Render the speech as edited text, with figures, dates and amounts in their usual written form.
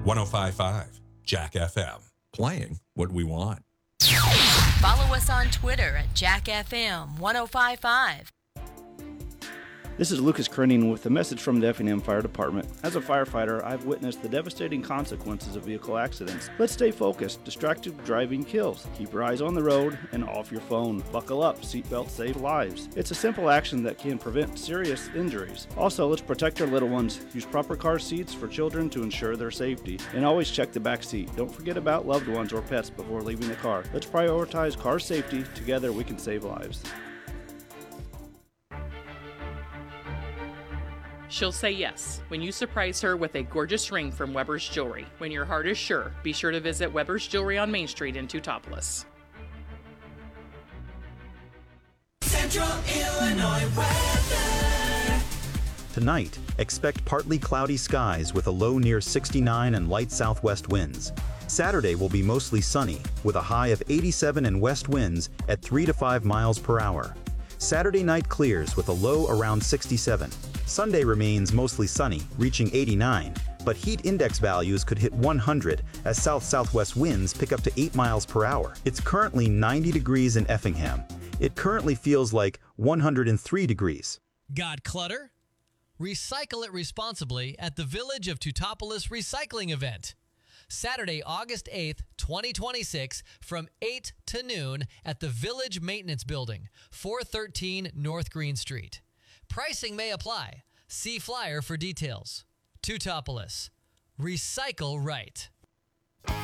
105.5 Jack FM. Playing what we want. Follow us on Twitter at JackFM 1055. This is Lucas Krenning with a message from the Effingham Fire Department. As a firefighter, I've witnessed the devastating consequences of vehicle accidents. Let's stay focused. Distracted driving kills. Keep your eyes on the road and off your phone. Buckle up. Seatbelts save lives. It's a simple action that can prevent serious injuries. Also, let's protect our little ones. Use proper car seats for children to ensure their safety. And always check the back seat. Don't forget about loved ones or pets before leaving the car. Let's prioritize car safety. Together, we can save lives. She'll say yes when you surprise her with a gorgeous ring from Weber's Jewelry. When your heart is sure, be sure to visit Weber's Jewelry on Main Street in Teutopolis. Central Illinois weather. Tonight, expect partly cloudy skies with a low near 69 and light southwest winds. Saturday will be mostly sunny with a high of 87 and west winds at 3 to 5 miles per hour. Saturday night clears with a low around 67. Sunday remains mostly sunny, reaching 89, but heat index values could hit 100 as south-southwest winds pick up to 8 miles per hour. It's currently 90 degrees in Effingham. It currently feels like 103 degrees. Got clutter? Recycle it responsibly at the Village of Teutopolis Recycling Event. Saturday, August 8th, 2026, from 8 to noon at the Village Maintenance Building, 413 North Green Street. Pricing may apply. See flyer for details. Teutopolis. Recycle right.